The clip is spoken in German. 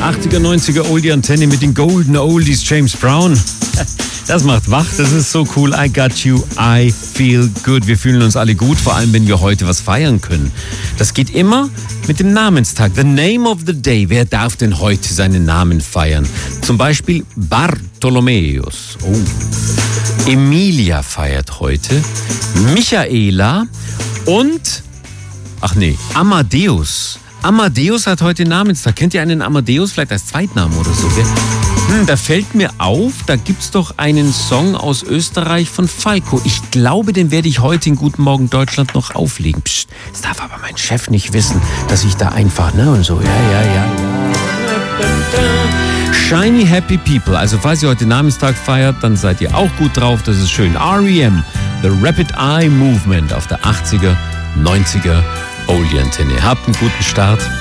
80er, 90er Oldie-Antenne mit den Golden Oldies, James Brown. Das macht wach, das ist so cool. I got you, I feel good. Wir fühlen uns alle gut, vor allem wenn wir heute was feiern können. Das geht immer mit dem Namenstag. The name of the day. Wer darf denn heute seinen Namen feiern? Zum Beispiel Bartholomäus. Oh. Emilia feiert heute. Michaela und... Amadeus. Amadeus hat heute Namenstag. Kennt ihr einen Amadeus? Vielleicht als Zweitnamen oder so, gell? Da fällt mir auf, da gibt's doch einen Song aus Österreich von Falco. Ich glaube, den werde ich heute in Guten Morgen Deutschland noch auflegen. Psst, das darf aber mein Chef nicht wissen, dass ich da einfach, und so, ja. Shiny Happy People. Also falls ihr heute Namenstag feiert, dann seid ihr auch gut drauf. Das ist schön. R.E.M. The Rapid Eye Movement auf der 80er, 90er Oldie-Antenne. Habt einen guten Start.